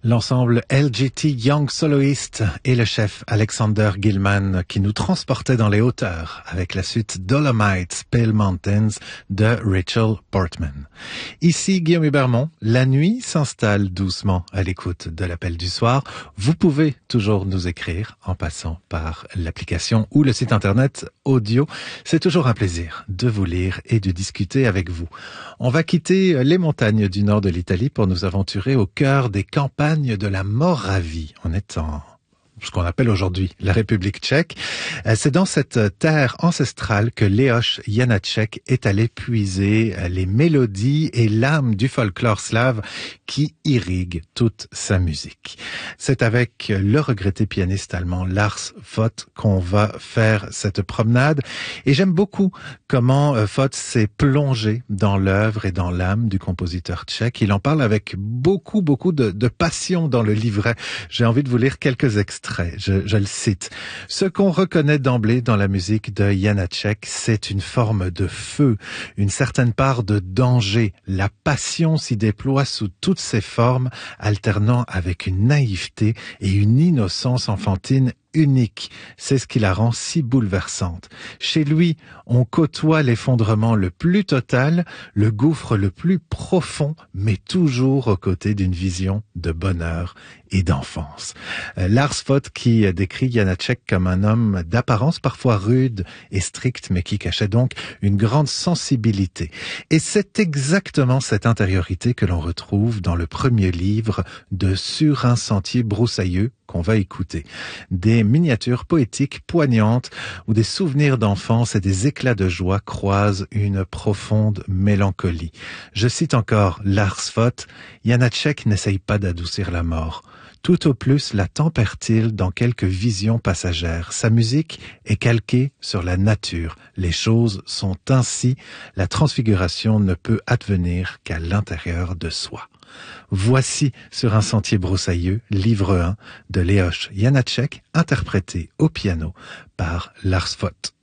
L'ensemble LGT Young Soloist et le chef Alexander Gilman qui nous transportait dans les hauteurs avec la suite Dolomites, Pale Mountains de Rachel Portman. Ici Guillaume Hubermont, la nuit s'installe doucement à l'écoute de l'appel du soir. Vous pouvez toujours nous écrire en passant par l'application ou le site internet audio. C'est toujours un plaisir de vous lire et de discuter avec vous. On va quitter les montagnes du nord de l'Italie pour nous aventurer au cœur des campagnes de la Moravie. On est en ce qu'on appelle aujourd'hui la République tchèque. C'est dans cette terre ancestrale que Leoš Janáček est allé puiser les mélodies et l'âme du folklore slave qui irrigue toute sa musique. C'est avec le regretté pianiste allemand Lars Vogt qu'on va faire cette promenade. Et j'aime beaucoup comment Vogt s'est plongé dans l'œuvre et dans l'âme du compositeur tchèque. Il en parle avec beaucoup de passion dans le livret. J'ai envie de vous lire quelques extraits. Je le cite. Ce qu'on reconnaît d'emblée dans la musique de Janáček, c'est une forme de feu, une certaine part de danger. La passion s'y déploie sous toutes ses formes, alternant avec une naïveté et une innocence enfantine unique. C'est ce qui la rend si bouleversante. Chez lui, on côtoie l'effondrement le plus total, le gouffre le plus profond, mais toujours aux côtés d'une vision de bonheur et d'enfance. Lars Vogt qui décrit Janáček comme un homme d'apparence parfois rude et strict, mais qui cachait donc une grande sensibilité. Et c'est exactement cette intériorité que l'on retrouve dans le premier livre de Sur un sentier broussailleux qu'on va écouter. Des miniatures poétiques poignantes où des souvenirs d'enfance et des éclats de joie croisent une profonde mélancolie. Je cite encore Lars Vogt, Janáček n'essaye pas d'adoucir la mort. Tout au plus la tempère-t-il dans quelques visions passagères. Sa musique est calquée sur la nature. Les choses sont ainsi. La transfiguration ne peut advenir qu'à l'intérieur de soi. Voici Sur un sentier broussailleux, livre 1 de Leoš Janáček, interprété au piano par Lars Vogt.